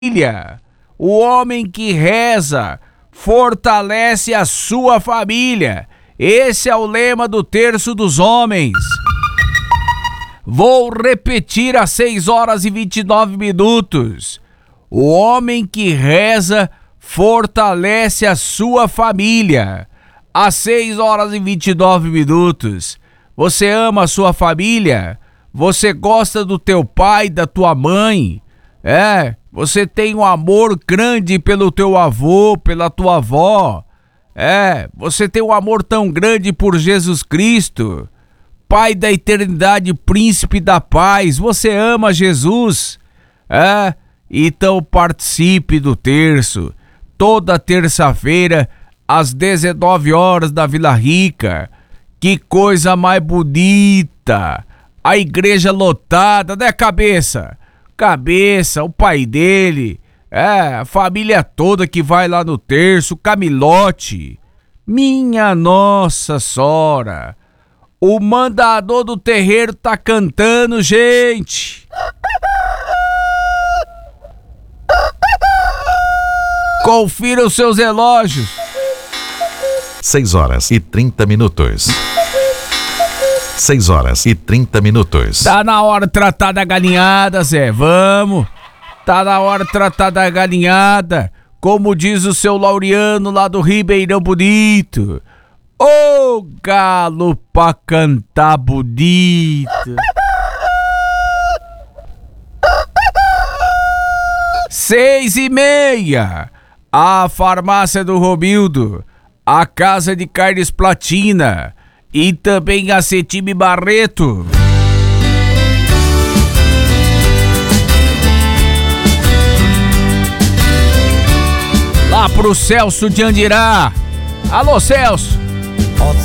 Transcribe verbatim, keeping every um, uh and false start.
família. O homem que reza fortalece a sua família. Esse é o lema do Terço dos Homens. Vou repetir às seis horas e vinte e nove minutos. O homem que reza fortalece a sua família. Às seis horas e vinte e nove minutos. Você ama a sua família? Você gosta do teu pai, da tua mãe? É, você tem um amor grande pelo teu avô, pela tua avó. É, você tem um amor tão grande por Jesus Cristo, Pai da eternidade, príncipe da paz. Você ama Jesus? É, então participe do terço, toda terça-feira, às dezenove horas, da Vila Rica. Que coisa mais bonita! A igreja lotada, né, Cabeça? Cabeça, o pai dele, é, a família toda que vai lá no terço, Camilote. Minha Nossa Senhora, o mandador do terreiro tá cantando, gente. Confira os seus relógios. seis horas e trinta minutos. seis horas e trinta minutos. Tá na hora de tratar da galinhada, Zé, vamos. Tá na hora de tratar da galinhada, como diz o seu Laureano lá do Ribeirão Bonito. Ô galo pra cantar bonito. Seis e meia. A farmácia do Romildo, a casa de carnes Platina e também a Cetime Barreto. Lá pro Celso de Andirá. Alô, Celso.